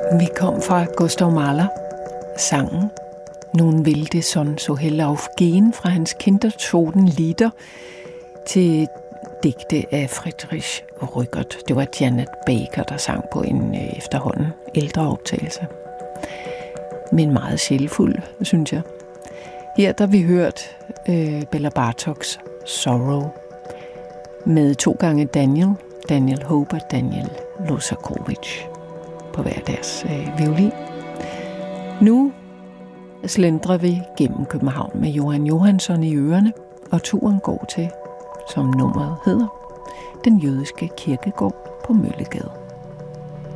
Vi kom fra Gustav Mahler, sangen Nun will die Sonne so hell aufgehen fra hans Kindertoten Lieder til digte af Friedrich Rückert. Det var Janet Baker, der sang på en efterhånden ældre optagelse. Men meget sjælfuld, synes jeg. Her der vi hørt Bela Bartoks Sorrow med 2 gange Daniel Hope og Daniel Losakovic på hver deres violin. Nu slendrer vi gennem København med Johan Johansson i ørerne, og turen går til, som nummeret hedder, den jødiske kirkegård på Møllegade.